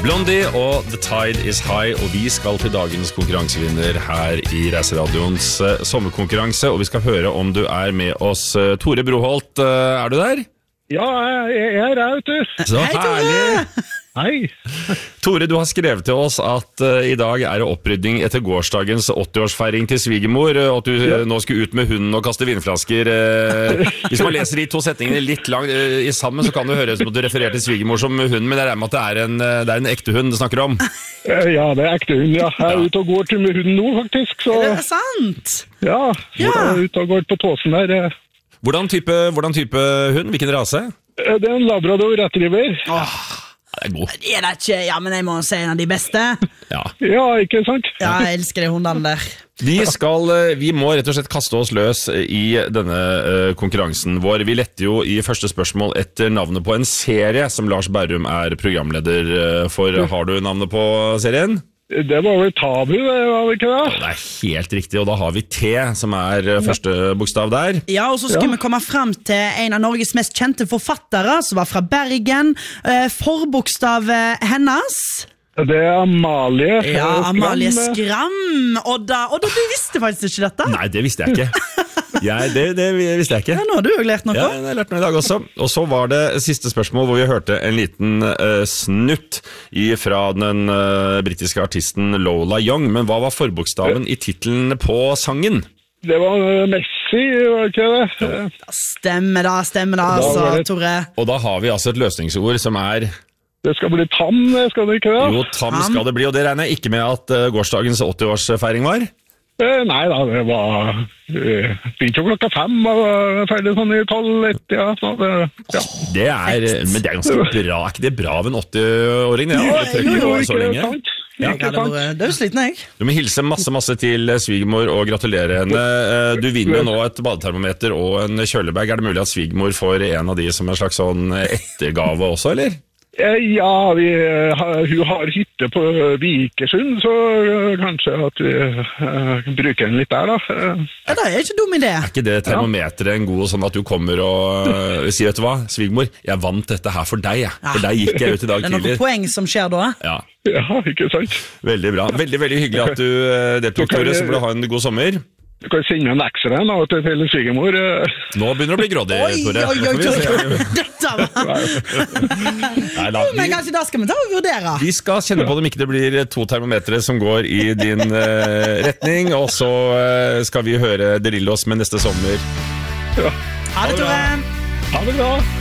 Blondie og The Tide is High, og vi skal til dagens konkurransevinner her i Reiseradioens sommerkonkurranse, og vi skal høre om du er med oss. Tore Broholt, er du der? Ja, jeg er her, vet du. Så herlig! Hei. Tore, du har skrevet til oss at i dag er det opprydding etter gårsdagens 80-årsfeiring til svigermor, og at du nå skal ut med hunden og kaste vinflasker. Hvis man leser de to setningene litt langt i sammen, så kan det høres som at du refererer til svigermor som hund, men det er med at det er en ekte hund du snakker om. Ja, det er ekte hund, ja. Jeg er ute og går til med hunden nå, faktisk. Så... Er det sant? Ja, jeg er ute og går på tåsen der. Hvordan type hund? Hvilken rase? Det er en labrador retriever. Det er god. Er det ikke? Ja, men jeg må si en av de beste. Ja. Ja, ikke sant? Ja, jeg elsker de hundene der. Vi må rett og slett kaste oss løs i denne konkurransen vår. Vi letter jo i første spørsmål etter navnet på en serie som Lars Berrum er programleder for. Har du navnet på serien? Det var vel Tabu, var det ikke det? Det er helt riktig, og da har vi T, som er første bokstav der. Ja, og så skulle vi komme frem til en av Norges mest kjente forfattere, som var fra Bergen. Forbokstav hennes... Det er Amalie. Ja, Amalie Skram. Og du visste faktisk ikke dette? Nei, det visste jeg ikke. Det visste jeg ikke. Ja, nå har du jo lært noe. Ja, jeg har lært noe i dag også. Og så var det siste spørsmål hvor vi hørte en liten snutt fra den britiske artisten Lola Young. Men hva var forbokstaven i titelen på sangen? Det var Messi, var ikke det? Stemmer da, altså, Tore. Og da har vi altså et løsningsord som er... Det skal bli tam, skal det ikke det? Jo, tam skal det bli, og det regner jeg ikke med at gårsdagens 80-årsfeiring var? Nei da, det var... Begynte jo 5:00, og ferdig sånn i 12:00, ja. Det er, men det er ganske bra. Er ikke det bra av en 80-åring? Det har ikke gått så lenge. Ja, det er jo sliten, jeg. Du må hilse masse til svigermor og gratulere henne. Du vinner jo nå et badetermometer og en kjølebag. Er det mulig at svigermor får en av de som en slags sånn ettergave også, eller? Ja, hun har hytte på Vikersund, så kanskje at vi bruker den litt der, da. Ja, det er ikke dum idé. Er ikke det termometeret en god sånn at du kommer og sier, vet du hva, svigermor, jeg vant dette her for deg, for deg gikk jeg ut i dag tidlig. Det er noen poeng som skjer da. Ja, ikke sant. Veldig bra. Veldig hyggelig at du deltok, Tore, så får du ha en god sommer. Du kan sende en ekstra nå til svigermor. Nå begynner det å bli grådig, Tore. Oi. Dette var... Men kanskje da skal vi ta og vurdere. Vi skal kjenne på det om ikke det blir 2 termometere som går i din retning, og så skal vi høre Derillos med neste sommer. Ja. Ha det, Tore. Ha det bra.